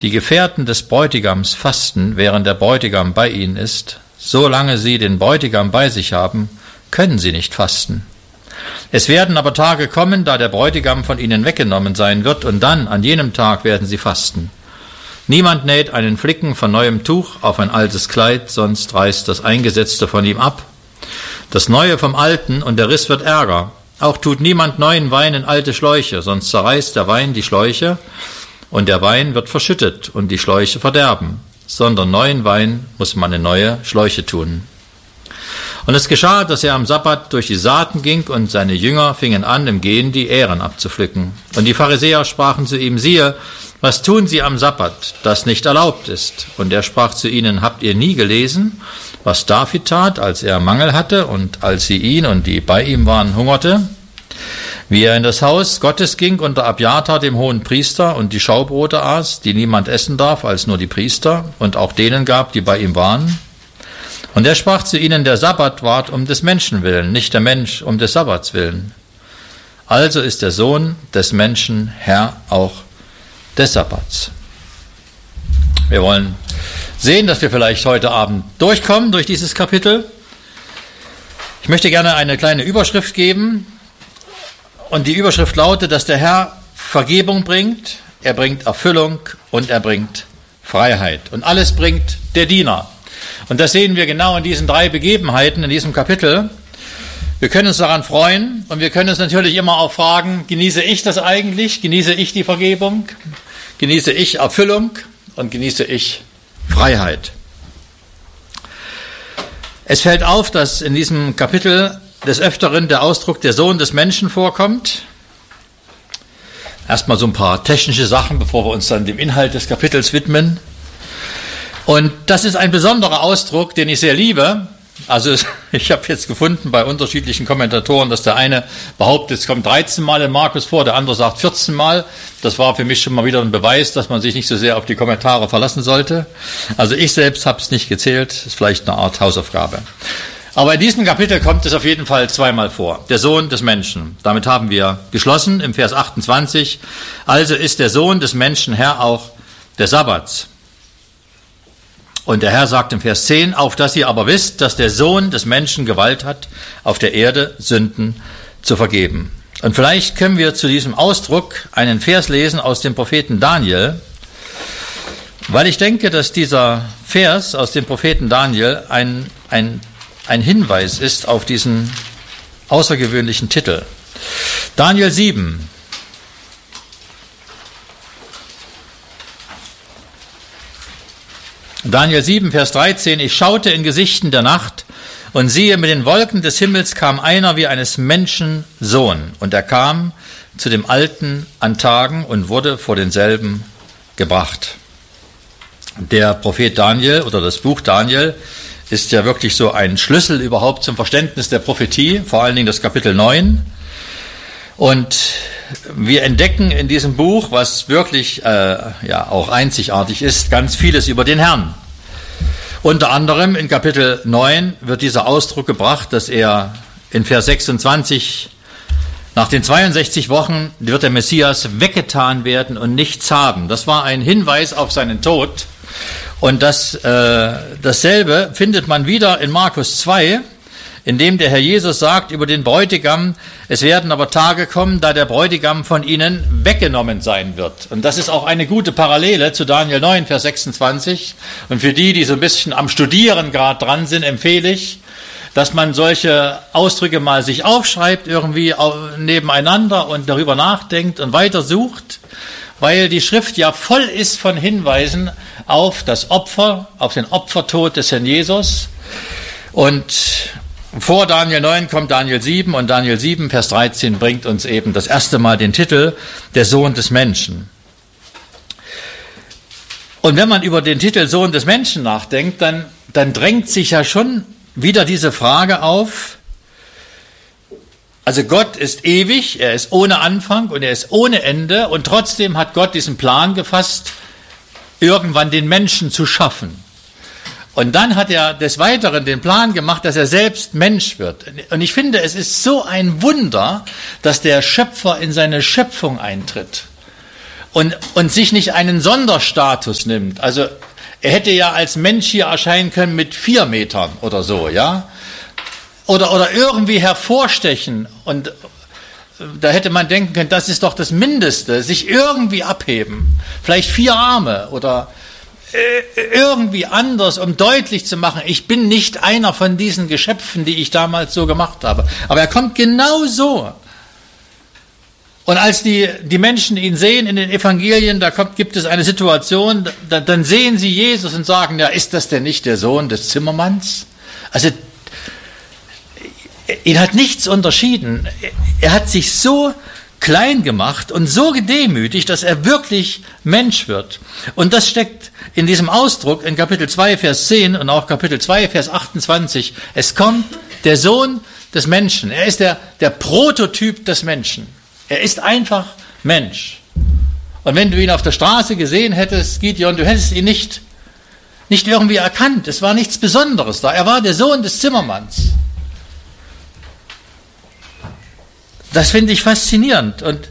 die Gefährten des Bräutigams fasten, während der Bräutigam bei ihnen ist, solange sie den Bräutigam bei sich haben, können sie nicht fasten. Es werden aber Tage kommen, da der Bräutigam von ihnen weggenommen sein wird, und dann, an jenem Tag, werden sie fasten. Niemand näht einen Flicken von neuem Tuch auf ein altes Kleid, sonst reißt das Eingesetzte von ihm ab. Das Neue vom Alten, und der Riss wird ärger. Auch tut niemand neuen Wein in alte Schläuche, sonst zerreißt der Wein die Schläuche, und der Wein wird verschüttet und die Schläuche verderben, sondern neuen Wein muss man in neue Schläuche tun. Und es geschah, dass er am Sabbat durch die Saaten ging, und seine Jünger fingen an, im Gehen die Ähren abzupflücken. Und die Pharisäer sprachen zu ihm: Siehe, was tun sie am Sabbat, das nicht erlaubt ist? Und er sprach zu ihnen: Habt ihr nie gelesen, was David tat, als er Mangel hatte und als sie ihn und die bei ihm waren hungerte? Wie er in das Haus Gottes ging unter Abjatar, dem hohen Priester, und die Schaubrote aß, die niemand essen darf, als nur die Priester, und auch denen gab, die bei ihm waren. Und er sprach zu ihnen: Der Sabbat ward um des Menschen willen, nicht der Mensch um des Sabbats willen. Also ist der Sohn des Menschen Herr auch des Sabbats. Wir wollen sehen, dass wir vielleicht heute Abend durchkommen durch dieses Kapitel. Ich möchte gerne eine kleine Überschrift geben. Und die Überschrift lautet, dass der Herr Vergebung bringt, er bringt Erfüllung und er bringt Freiheit. Und alles bringt der Diener. Und das sehen wir genau in diesen 3 Begebenheiten in diesem Kapitel. Wir können uns daran freuen und wir können uns natürlich immer auch fragen: Genieße ich das eigentlich? Genieße ich die Vergebung? Genieße ich Erfüllung und genieße ich Freiheit? Es fällt auf, dass in diesem Kapitel des Öfteren der Ausdruck der Sohn des Menschen vorkommt. Erstmal so ein paar technische Sachen, bevor wir uns dann dem Inhalt des Kapitels widmen. Und das ist ein besonderer Ausdruck, den ich sehr liebe. Also ich habe jetzt gefunden bei unterschiedlichen Kommentatoren, dass der eine behauptet, es kommt 13 Mal in Markus vor, der andere sagt 14 Mal. Das war für mich schon mal wieder ein Beweis, dass man sich nicht so sehr auf die Kommentare verlassen sollte. Also ich selbst habe es nicht gezählt, das ist vielleicht eine Art Hausaufgabe. Aber in diesem Kapitel kommt es auf jeden Fall 2-mal vor. Der Sohn des Menschen. Damit haben wir geschlossen im Vers 28. Also ist der Sohn des Menschen Herr auch des Sabbats. Und der Herr sagt im Vers 10, auf dass ihr aber wisst, dass der Sohn des Menschen Gewalt hat, auf der Erde Sünden zu vergeben. Und vielleicht können wir zu diesem Ausdruck einen Vers lesen aus dem Propheten Daniel, weil ich denke, dass dieser Vers aus dem Propheten Daniel ein Hinweis ist auf diesen außergewöhnlichen Titel. Daniel 7. Daniel 7, Vers 13. Ich schaute in Gesichten der Nacht, und siehe, mit den Wolken des Himmels kam einer wie eines Menschen Sohn. Und er kam zu dem Alten an Tagen und wurde vor denselben gebracht. Der Prophet Daniel oder das Buch Daniel ist ja wirklich so ein Schlüssel überhaupt zum Verständnis der Prophetie, vor allen Dingen das Kapitel 9. Und wir entdecken in diesem Buch, was wirklich auch einzigartig ist, ganz vieles über den Herrn. Unter anderem in Kapitel 9 wird dieser Ausdruck gebracht, dass er in Vers 26, nach den 62 Wochen wird der Messias weggetan werden und nichts haben. Das war ein Hinweis auf seinen Tod. Und dasselbe findet man wieder in Markus 2, in dem der Herr Jesus sagt über den Bräutigam, es werden aber Tage kommen, da der Bräutigam von ihnen weggenommen sein wird. Und das ist auch eine gute Parallele zu Daniel 9, Vers 26. Und für die so ein bisschen am Studieren gerade dran sind, empfehle ich, dass man solche Ausdrücke mal sich aufschreibt, irgendwie nebeneinander und darüber nachdenkt und weiter sucht, weil die Schrift ja voll ist von Hinweisen auf das Opfer, auf den Opfertod des Herrn Jesus. Und vor Daniel 9 kommt Daniel 7 und Daniel 7, Vers 13 bringt uns eben das erste Mal den Titel, der Sohn des Menschen. Und wenn man über den Titel Sohn des Menschen nachdenkt, dann drängt sich ja schon wieder diese Frage auf, also Gott ist ewig, er ist ohne Anfang und er ist ohne Ende und trotzdem hat Gott diesen Plan gefasst, irgendwann den Menschen zu schaffen. Und dann hat er des Weiteren den Plan gemacht, dass er selbst Mensch wird. Und ich finde, es ist so ein Wunder, dass der Schöpfer in seine Schöpfung eintritt. und sich nicht einen Sonderstatus nimmt. Also er hätte ja als Mensch hier erscheinen können mit 4 Metern oder so, ja, oder irgendwie hervorstechen, und da hätte man denken können, das ist doch das Mindeste, sich irgendwie abheben, vielleicht 4 Arme oder irgendwie anders, um deutlich zu machen, ich bin nicht einer von diesen Geschöpfen, die ich damals so gemacht habe. Aber er kommt genau so. Und als die Menschen ihn sehen in den Evangelien, gibt es eine Situation, dann sehen sie Jesus und sagen, ja, ist das denn nicht der Sohn des Zimmermanns? Also, ihn hat nichts unterschieden. Er hat sich so klein gemacht und so gedemütigt, dass er wirklich Mensch wird. Und das steckt in diesem Ausdruck in Kapitel 2, Vers 10 und auch Kapitel 2, Vers 28. Es kommt der Sohn des Menschen. Er ist der Prototyp des Menschen. Er ist einfach Mensch. Und wenn du ihn auf der Straße gesehen hättest, Gideon, du hättest ihn nicht irgendwie erkannt. Es war nichts Besonderes da. Er war der Sohn des Zimmermanns. Das finde ich faszinierend. Und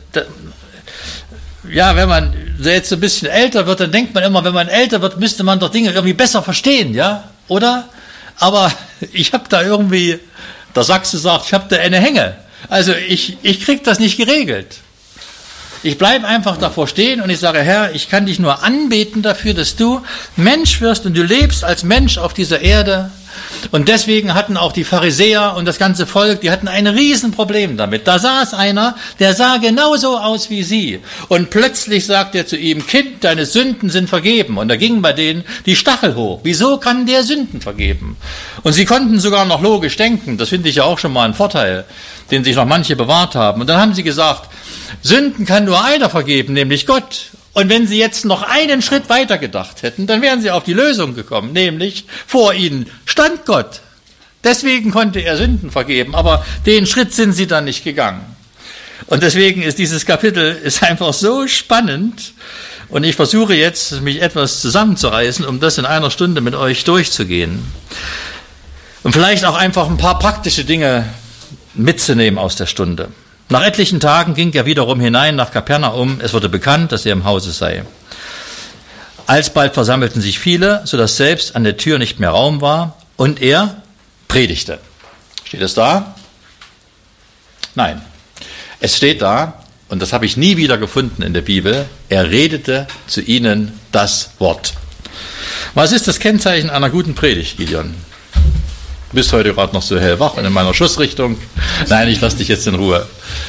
ja, wenn man jetzt so ein bisschen älter wird, dann denkt man immer, wenn man älter wird, müsste man doch Dinge irgendwie besser verstehen, ja, oder? Aber ich habe da irgendwie, der Sachse sagt, ich habe da eine Hänge. Also ich kriege das nicht geregelt. Ich bleibe einfach davor stehen und ich sage, Herr, ich kann dich nur anbeten dafür, dass du Mensch wirst und du lebst als Mensch auf dieser Erde. Und deswegen hatten auch die Pharisäer und das ganze Volk, die hatten ein Riesenproblem damit. Da saß einer, der sah genauso aus wie sie. Und plötzlich sagt er zu ihm, Kind, deine Sünden sind vergeben. Und da gingen bei denen die Stachel hoch. Wieso kann der Sünden vergeben? Und sie konnten sogar noch logisch denken. Das finde ich ja auch schon mal ein Vorteil, den sich noch manche bewahrt haben. Und dann haben sie gesagt, Sünden kann nur einer vergeben, nämlich Gott. Und wenn sie jetzt noch einen Schritt weiter gedacht hätten, dann wären sie auf die Lösung gekommen, nämlich vor ihnen stand Gott. Deswegen konnte er Sünden vergeben, aber den Schritt sind sie dann nicht gegangen. Und deswegen ist dieses Kapitel einfach so spannend. Und ich versuche jetzt, mich etwas zusammenzureißen, um das in einer Stunde mit euch durchzugehen. Und vielleicht auch einfach ein paar praktische Dinge mitzunehmen aus der Stunde. Nach etlichen Tagen ging er wiederum hinein nach Kapernaum. Es wurde bekannt, dass er im Hause sei. Alsbald versammelten sich viele, sodass selbst an der Tür nicht mehr Raum war, und er predigte. Steht es da? Nein. Es steht da, und das habe ich nie wieder gefunden in der Bibel, er redete zu ihnen das Wort. Was ist das Kennzeichen einer guten Predigt, Gideon? Du bist heute gerade noch so hellwach und in meiner Schussrichtung. Nein, ich lasse dich jetzt in Ruhe.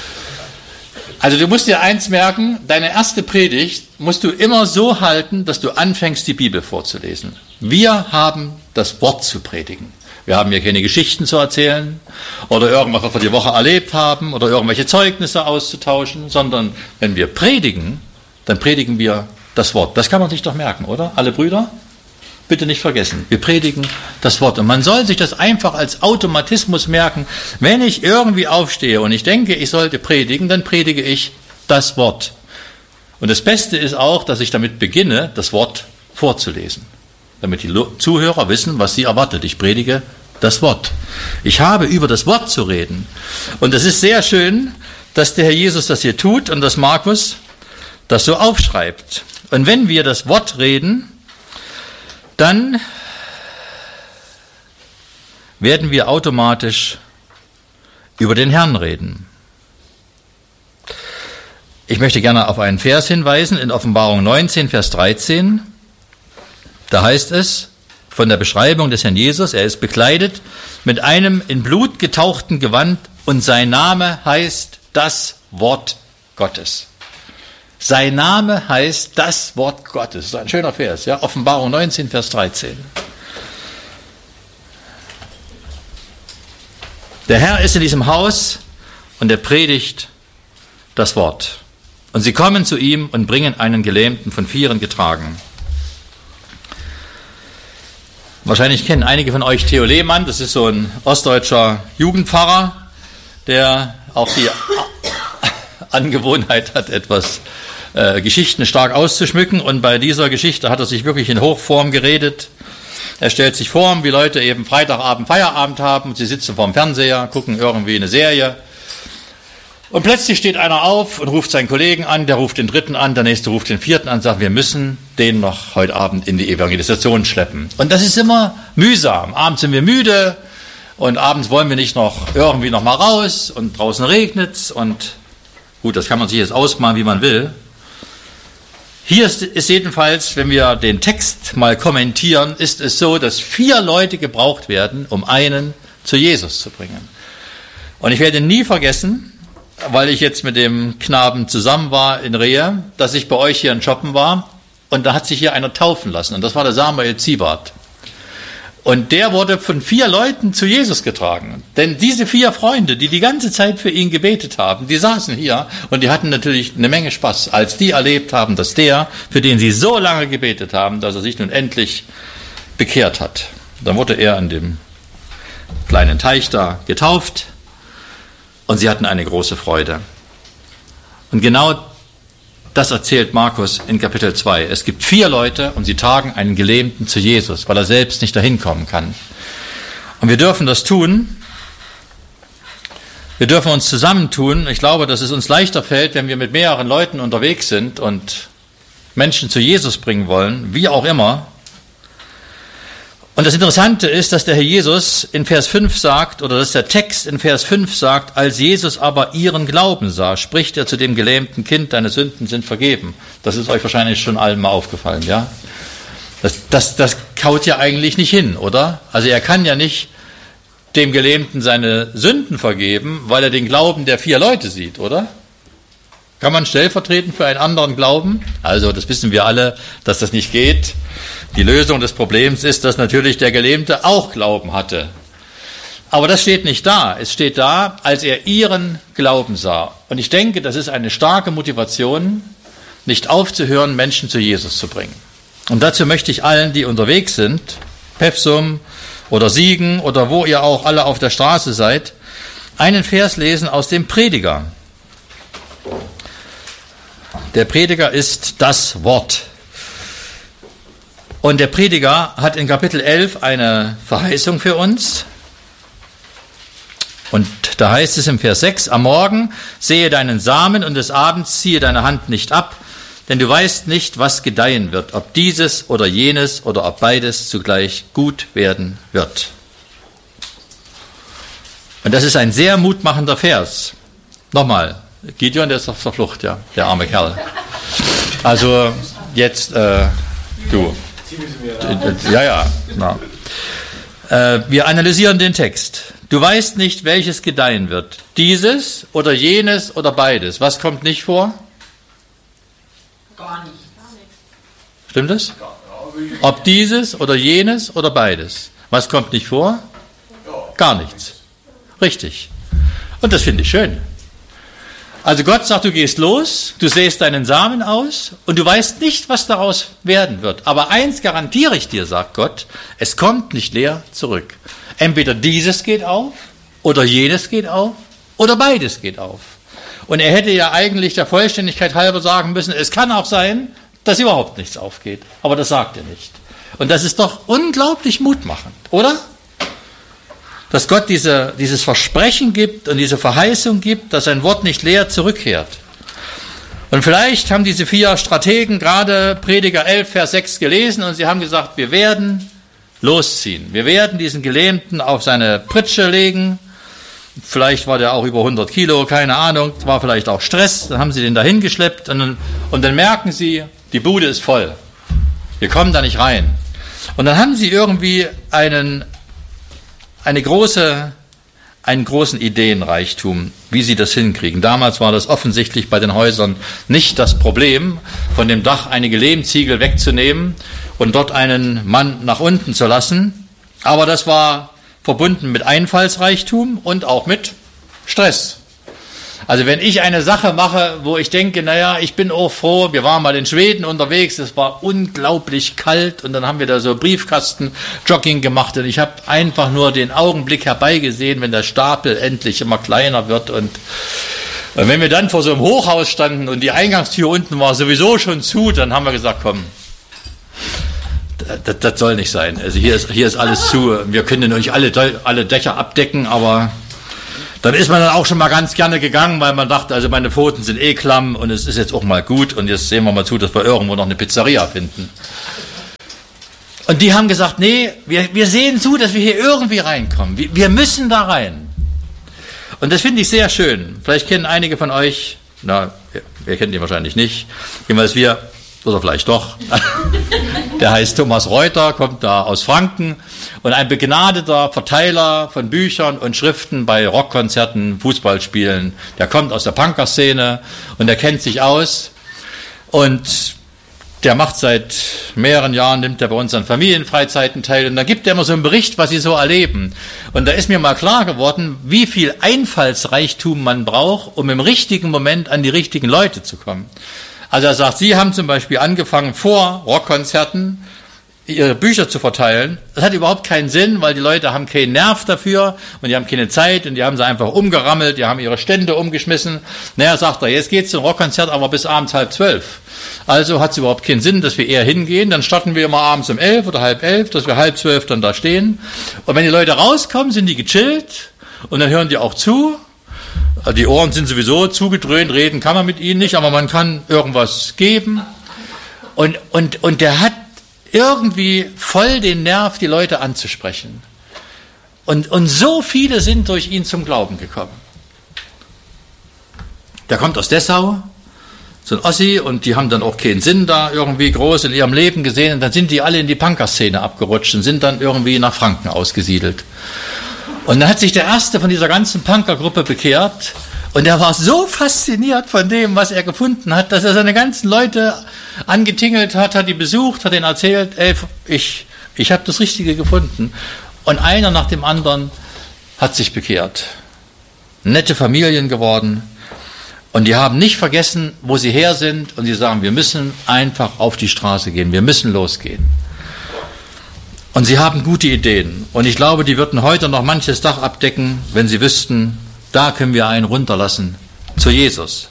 Also du musst dir eins merken, deine erste Predigt musst du immer so halten, dass du anfängst, die Bibel vorzulesen. Wir haben das Wort zu predigen. Wir haben hier keine Geschichten zu erzählen oder irgendwas, was wir die Woche erlebt haben oder irgendwelche Zeugnisse auszutauschen, sondern wenn wir predigen, dann predigen wir das Wort. Das kann man sich doch merken, oder? Alle Brüder? Bitte nicht vergessen, wir predigen das Wort. Und man soll sich das einfach als Automatismus merken. Wenn ich irgendwie aufstehe und ich denke, ich sollte predigen, dann predige ich das Wort. Und das Beste ist auch, dass ich damit beginne, das Wort vorzulesen. Damit die Zuhörer wissen, was sie erwartet. Ich predige das Wort. Ich habe über das Wort zu reden. Und es ist sehr schön, dass der Herr Jesus das hier tut und dass Markus das so aufschreibt. Und wenn wir das Wort reden, dann werden wir automatisch über den Herrn reden. Ich möchte gerne auf einen Vers hinweisen in Offenbarung 19, Vers 13. Da heißt es von der Beschreibung des Herrn Jesus, er ist bekleidet mit einem in Blut getauchten Gewand und sein Name heißt das Wort Gottes. Sein Name heißt das Wort Gottes. Das ist ein schöner Vers, ja? Offenbarung 19, Vers 13. Der Herr ist in diesem Haus und er predigt das Wort. Und sie kommen zu ihm und bringen einen Gelähmten von 4 getragen. Wahrscheinlich kennen einige von euch Theo Lehmann, das ist so ein ostdeutscher Jugendpfarrer, der auch die Angewohnheit hat, etwas Geschichten stark auszuschmücken, und bei dieser Geschichte hat er sich wirklich in Hochform geredet. Er stellt sich vor, wie Leute eben Freitagabend Feierabend haben, sie sitzen vorm Fernseher, gucken irgendwie eine Serie Und plötzlich steht einer auf und ruft seinen Kollegen an, der ruft den dritten an, der nächste ruft den vierten an, sagt, wir müssen den noch heute Abend in die Evangelisation schleppen. Und das ist immer mühsam. Abends sind wir müde und abends wollen wir nicht noch irgendwie noch mal raus und draußen regnet's und gut, das kann man sich jetzt ausmalen, wie man will. Hier ist jedenfalls, wenn wir den Text mal kommentieren, ist es so, dass 4 Leute gebraucht werden, um einen zu Jesus zu bringen. Und ich werde nie vergessen, weil ich jetzt mit dem Knaben zusammen war in Rehe, dass ich bei euch hier in Schoppen war und da hat sich hier einer taufen lassen und das war der Samuel Ziebart. Und der wurde von 4 Leuten zu Jesus getragen. Denn diese 4 Freunde, die ganze Zeit für ihn gebetet haben, die saßen hier und die hatten natürlich eine Menge Spaß, als die erlebt haben, dass der, für den sie so lange gebetet haben, dass er sich nun endlich bekehrt hat. Dann wurde er an dem kleinen Teich da getauft. Und sie hatten eine große Freude. Und genau das erzählt Markus in Kapitel 2. Es gibt 4 Leute und sie tragen einen Gelähmten zu Jesus, weil er selbst nicht dahin kommen kann. Und wir dürfen das tun. Wir dürfen uns zusammentun. Ich glaube, dass es uns leichter fällt, wenn wir mit mehreren Leuten unterwegs sind und Menschen zu Jesus bringen wollen, wie auch immer. Und das Interessante ist, dass der Herr Jesus in Vers 5 sagt, oder dass der Text in Vers 5 sagt, als Jesus aber ihren Glauben sah, spricht er zu dem gelähmten Kind, deine Sünden sind vergeben. Das ist euch wahrscheinlich schon allen mal aufgefallen, ja? Das kaut ja eigentlich nicht hin, oder? Also er kann ja nicht dem Gelähmten seine Sünden vergeben, weil er den Glauben der 4 Leute sieht, oder? Kann man stellvertretend für einen anderen glauben? Also das wissen wir alle, dass das nicht geht. Die Lösung des Problems ist, dass natürlich der Gelähmte auch Glauben hatte. Aber das steht nicht da. Es steht da, als er ihren Glauben sah. Und ich denke, das ist eine starke Motivation, nicht aufzuhören, Menschen zu Jesus zu bringen. Und dazu möchte ich allen, die unterwegs sind, Pevsum oder Siegen oder wo ihr auch alle auf der Straße seid, einen Vers lesen aus dem Prediger. Der Prediger ist das Wort. Und der Prediger hat in Kapitel 11 eine Verheißung für uns. Und da heißt es im Vers 6, am Morgen sehe deinen Samen und des Abends ziehe deine Hand nicht ab, denn du weißt nicht, was gedeihen wird, ob dieses oder jenes oder ob beides zugleich gut werden wird. Und das ist ein sehr mutmachender Vers. Nochmal, Gideon, der ist auf der Flucht, ja, der arme Kerl. Also jetzt, du. Ja. Wir analysieren den Text. Du weißt nicht, welches gedeihen wird. Dieses oder jenes oder beides. Was kommt nicht vor? Gar nicht. Stimmt das? Ob dieses oder jenes oder beides. Was kommt nicht vor? Gar nichts. Richtig. Und das finde ich schön. Also Gott sagt, du gehst los, du säst deinen Samen aus und du weißt nicht, was daraus werden wird. Aber eins garantiere ich dir, sagt Gott, es kommt nicht leer zurück. Entweder dieses geht auf oder jenes geht auf oder beides geht auf. Und er hätte ja eigentlich der Vollständigkeit halber sagen müssen, es kann auch sein, dass überhaupt nichts aufgeht. Aber das sagt er nicht. Und das ist doch unglaublich mutmachend, oder? Dass Gott dieses Versprechen gibt und diese Verheißung gibt, dass sein Wort nicht leer zurückkehrt. Und vielleicht haben diese 4 Strategen gerade Prediger 11, Vers 6 gelesen und sie haben gesagt, wir werden losziehen. Wir werden diesen Gelähmten auf seine Pritsche legen. Vielleicht war der auch über 100 Kilo, keine Ahnung, war vielleicht auch Stress. Dann haben sie den dahin geschleppt und dann merken sie, die Bude ist voll. Wir kommen da nicht rein. Und dann haben sie irgendwie einen großen Ideenreichtum, wie sie das hinkriegen. Damals war das offensichtlich bei den Häusern nicht das Problem, von dem Dach einige Lehmziegel wegzunehmen und dort einen Mann nach unten zu lassen. Aber das war verbunden mit Einfallsreichtum und auch mit Stress. Also wenn ich eine Sache mache, wo ich denke, naja, ich bin auch froh, wir waren mal in Schweden unterwegs, es war unglaublich kalt und dann haben wir da so Briefkasten-Jogging gemacht und ich habe einfach nur den Augenblick herbeigesehen, wenn der Stapel endlich immer kleiner wird und wenn wir dann vor so einem Hochhaus standen und die Eingangstür unten war sowieso schon zu, dann haben wir gesagt, komm, das soll nicht sein. Also hier ist alles zu, wir können nicht alle Dächer abdecken, aber Dann ist man dann auch schon mal ganz gerne gegangen, weil man dachte, also meine Pfoten sind klamm und es ist jetzt auch mal gut und jetzt sehen wir mal zu, dass wir irgendwo noch eine Pizzeria finden. Und die haben gesagt, nee, wir sehen zu, dass wir hier irgendwie reinkommen. Wir müssen da rein. Und das finde ich sehr schön. Vielleicht kennen einige von euch, ihr kennt ihn wahrscheinlich nicht, jedenfalls wir, oder vielleicht doch, der heißt Thomas Reuter, kommt da aus Franken und ein begnadeter Verteiler von Büchern und Schriften bei Rockkonzerten, Fußballspielen. Der kommt aus der Punkerszene und der kennt sich aus und der macht seit mehreren Jahren, nimmt er bei uns an Familienfreizeiten teil und da gibt er immer so einen Bericht, was sie so erleben. Und da ist mir mal klar geworden, wie viel Einfallsreichtum man braucht, um im richtigen Moment an die richtigen Leute zu kommen. Also er sagt, Sie haben zum Beispiel angefangen, vor Rockkonzerten Ihre Bücher zu verteilen. Das hat überhaupt keinen Sinn, weil die Leute haben keinen Nerv dafür und die haben keine Zeit und die haben sie einfach umgerammelt, die haben ihre Stände umgeschmissen. Naja, sagt er, jetzt geht's zum Rockkonzert, aber bis abends 10:30. Also hat es überhaupt keinen Sinn, dass wir eher hingehen. Dann starten wir immer abends um 11 oder 10:30, dass wir 11:30 dann da stehen. Und wenn die Leute rauskommen, sind die gechillt und dann hören die auch zu. Die Ohren sind sowieso zugedröhnt, reden kann man mit ihnen nicht, aber man kann irgendwas geben. Und der hat irgendwie voll den Nerv, die Leute anzusprechen. Und so viele sind durch ihn zum Glauben gekommen. Der kommt aus Dessau, so ein Ossi, und die haben dann auch keinen Sinn da irgendwie groß in ihrem Leben gesehen. Und dann sind die alle in die Punkerszene abgerutscht und sind dann irgendwie nach Franken ausgesiedelt. Und dann hat sich der erste von dieser ganzen Punkergruppe bekehrt und er war so fasziniert von dem, was er gefunden hat, dass er seine ganzen Leute angetingelt hat die besucht, hat ihnen erzählt, ey, ich habe das Richtige gefunden. Und einer nach dem anderen hat sich bekehrt. Nette Familien geworden und die haben nicht vergessen, wo sie her sind und sie sagen, wir müssen einfach auf die Straße gehen, wir müssen losgehen. Und sie haben gute Ideen. Und ich glaube, die würden heute noch manches Dach abdecken, wenn sie wüssten, da können wir einen runterlassen zu Jesus.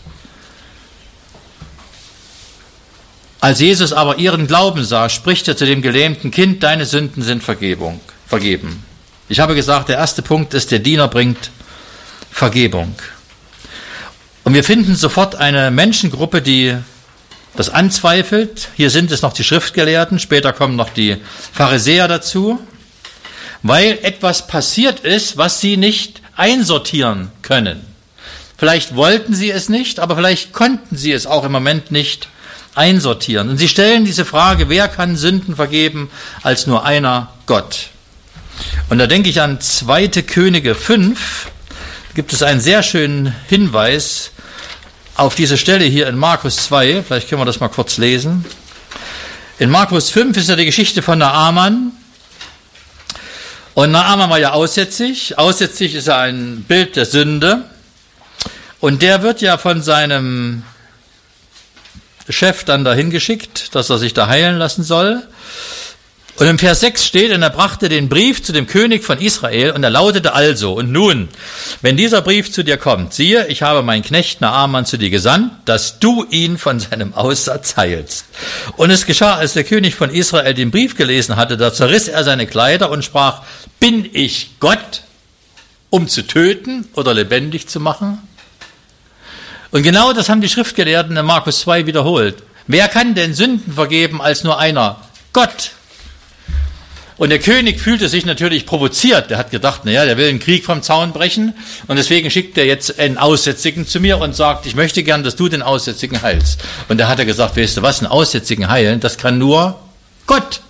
Als Jesus aber ihren Glauben sah, spricht er zu dem gelähmten Kind, deine Sünden sind vergeben. Ich habe gesagt, der erste Punkt ist, der Diener bringt Vergebung. Und wir finden sofort eine Menschengruppe, die das anzweifelt. Hier sind es noch die Schriftgelehrten, später kommen noch die Pharisäer dazu, weil etwas passiert ist, was sie nicht einsortieren können. Vielleicht wollten sie es nicht, aber vielleicht konnten sie es auch im Moment nicht einsortieren. Und sie stellen diese Frage, wer kann Sünden vergeben, als nur einer, Gott. Und da denke ich an 2. Könige 5, da gibt es einen sehr schönen Hinweis auf diese Stelle hier in Markus 2, vielleicht können wir das mal kurz lesen. In Markus 5 ist ja die Geschichte von Naaman. Und Naaman war ja aussätzig. Aussätzig ist ja ein Bild der Sünde. Und der wird ja von seinem Chef dann dahin geschickt, dass er sich da heilen lassen soll. Und im Vers 6 steht, und er brachte den Brief zu dem König von Israel, und er lautete also, und nun, wenn dieser Brief zu dir kommt, siehe, ich habe meinen Knecht Naaman zu dir gesandt, dass du ihn von seinem Aussatz heilst. Und es geschah, als der König von Israel den Brief gelesen hatte, da zerriss er seine Kleider und sprach, bin ich Gott, um zu töten oder lebendig zu machen? Und genau das haben die Schriftgelehrten in Markus 2 wiederholt. Wer kann denn Sünden vergeben als nur einer? Gott. Und der König fühlte sich natürlich provoziert. Der hat gedacht, naja, der will einen Krieg vom Zaun brechen. Und deswegen schickt er jetzt einen Aussätzigen zu mir und sagt, ich möchte gern, dass du den Aussätzigen heilst. Und da hat er gesagt, weißt du was, einen Aussätzigen heilen, das kann nur Gott.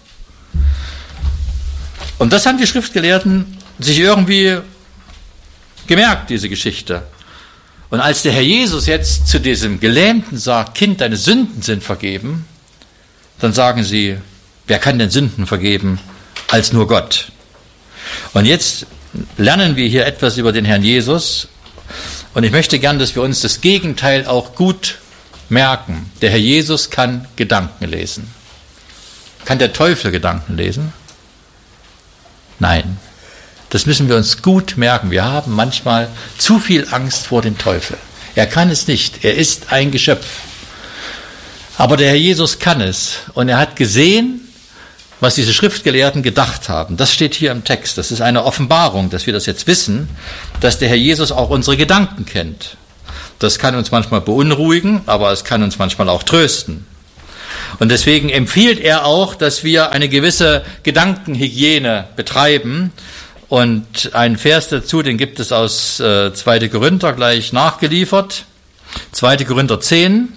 Und das haben die Schriftgelehrten sich irgendwie gemerkt, diese Geschichte. Und als der Herr Jesus jetzt zu diesem Gelähmten sagt, Kind, deine Sünden sind vergeben, dann sagen sie, wer kann denn Sünden vergeben als nur Gott? Und jetzt lernen wir hier etwas über den Herrn Jesus. Und ich möchte gern, dass wir uns das Gegenteil auch gut merken. Der Herr Jesus kann Gedanken lesen. Kann der Teufel Gedanken lesen? Nein. Das müssen wir uns gut merken. Wir haben manchmal zu viel Angst vor dem Teufel. Er kann es nicht. Er ist ein Geschöpf. Aber der Herr Jesus kann es. Und er hat gesehen, was diese Schriftgelehrten gedacht haben. Das steht hier im Text. Das ist eine Offenbarung, dass wir das jetzt wissen, dass der Herr Jesus auch unsere Gedanken kennt. Das kann uns manchmal beunruhigen, aber es kann uns manchmal auch trösten. Und deswegen empfiehlt er auch, dass wir eine gewisse Gedankenhygiene betreiben. Und einen Vers dazu, den gibt es aus 2. Korinther gleich nachgeliefert. 2. Korinther 10.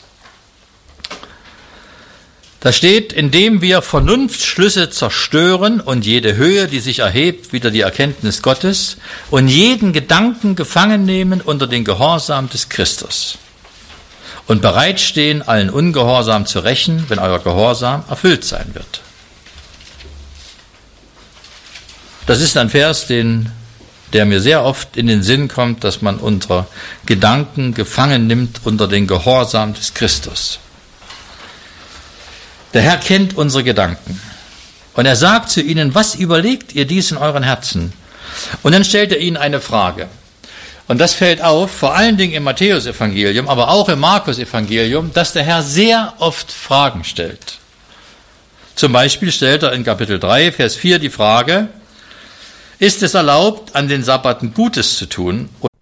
Da steht, indem wir Vernunftschlüsse zerstören und jede Höhe, die sich erhebt, wider die Erkenntnis Gottes und jeden Gedanken gefangen nehmen unter den Gehorsam des Christus und bereitstehen, allen Ungehorsam zu rächen, wenn euer Gehorsam erfüllt sein wird. Das ist ein Vers, der mir sehr oft in den Sinn kommt, dass man unsere Gedanken gefangen nimmt unter den Gehorsam des Christus. Der Herr kennt unsere Gedanken. Und er sagt zu ihnen, was überlegt ihr dies in euren Herzen? Und dann stellt er ihnen eine Frage. Und das fällt auf, vor allen Dingen im Matthäusevangelium, aber auch im Markusevangelium, dass der Herr sehr oft Fragen stellt. Zum Beispiel stellt er in Kapitel 3, Vers 4 die Frage, ist es erlaubt, an den Sabbaten Gutes zu tun